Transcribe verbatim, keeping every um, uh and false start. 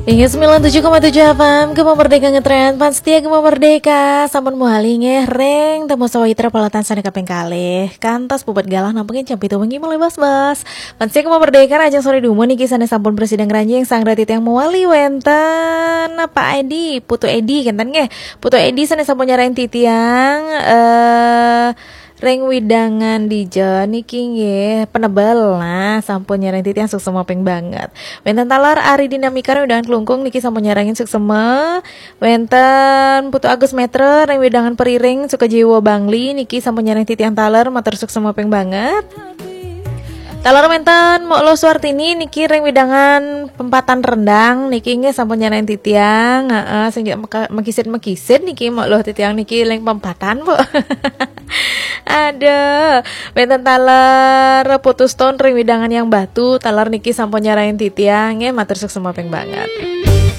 Ingat sembilan puluh tujuh koma tujuh F M Gema Merdeka ngetren Pan setia Gema Merdeka Sampun muhali ngereng Temu sawitra pelatan sana kapeng kalih Kantas bubat galah nampengin campitu wengi mulai bas-bas Pan setia Gema Merdeka Rajang sore dumo niki sana sampun presiden ranjing sang ratit yang muali wenten Pak Edi Putu Edi kenten nge Putu Edi sana sampun nyarain titiang eh Reng widangan dijo niki nggih penebel nah sampun nyerang titiang suksema peng banget. Wenten talar ari dinamika widangan kelungkung niki sampun nyerangin suksema. Wenten Putu Agus Metre reng widangan periring Sukajiwo Bangli niki sampun nyerang titiang talar matur suksema peng banget. Talar wenten Mok Lo Suartini niki reng widangan pempatan rendang niki nggih sampun nyerang titiang heeh sing mekisit-mekisit niki Mok Lo titiang niki leng pempatan Bu. Ada benten talar putus ton ring widangan yang batu talar niki sampun nyarain titiang ya matur suksema peng banget.